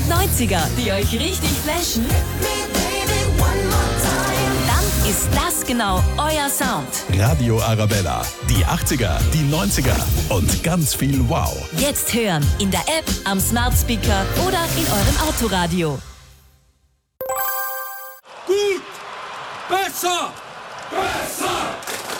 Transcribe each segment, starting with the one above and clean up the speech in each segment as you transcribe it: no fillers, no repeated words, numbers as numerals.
90er, die euch richtig flashen? Dann ist das genau euer Sound. Radio Arabella, die 80er, die 90er und ganz viel Wow. Jetzt hören in der App, am Smart Speaker oder in eurem Autoradio. Gut! Besser! Besser!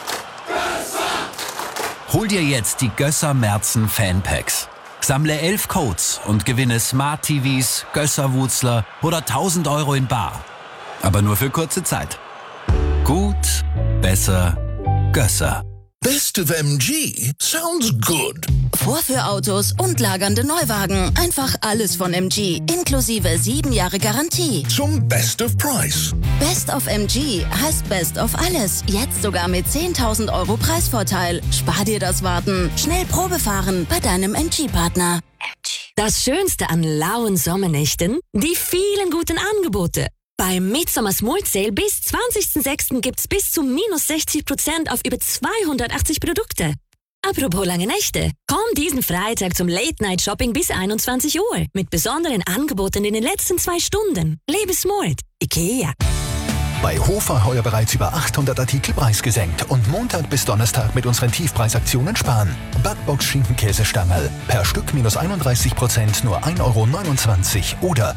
Besser! Hol dir jetzt die Gösser Merzen Fanpacks. Sammle 11 Codes und gewinne Smart TVs, Gösser-Wutzler oder 1000 Euro in bar. Aber nur für kurze Zeit. Gut, besser, Gösser. Best of MG sounds good. Vorführautos und lagernde Neuwagen. Einfach alles von MG. Inklusive 7 Jahre Garantie. Zum Best of Price. Best of MG heißt Best of alles. Jetzt sogar mit 10.000 Euro Preisvorteil. Spar dir das Warten. Schnell Probe fahren bei deinem MG-Partner. Das Schönste an lauen Sommernächten? Die vielen guten Angebote. Beim Midsommar Small Sale bis 20.06. gibt's bis zu minus 60% auf über 280 Produkte. Apropos lange Nächte, komm diesen Freitag zum Late-Night-Shopping bis 21 Uhr mit besonderen Angeboten in den letzten 2 Stunden. Lebe smart. IKEA. Bei Hofer heuer bereits über 800 Artikel preisgesenkt und Montag bis Donnerstag mit unseren Tiefpreisaktionen sparen. Backbox Schinkenkäsestangerl per Stück minus 31%, nur 1,29 € oder